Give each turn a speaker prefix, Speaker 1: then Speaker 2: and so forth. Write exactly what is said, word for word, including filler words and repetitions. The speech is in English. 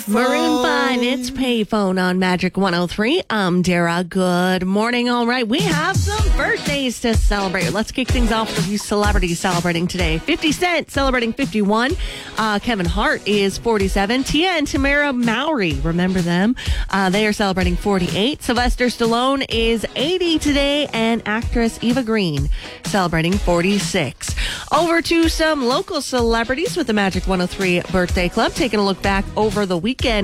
Speaker 1: Maroon five, it's Payphone on Magic one oh three. I'm Dara. Good morning. All right, we have some birthdays to celebrate. Let's kick things off with a few celebrities celebrating today. fifty Cent celebrating fifty-one. Uh, Kevin Hart is forty-seven. Tia and Tamara Mowry, remember them? Uh, they are celebrating forty-eight. Sylvester Stallone is eighty today. And actress Eva Green celebrating forty-six. Over to some local celebrities with the Magic one oh three Birthday Club. Taking a look back over the weekend.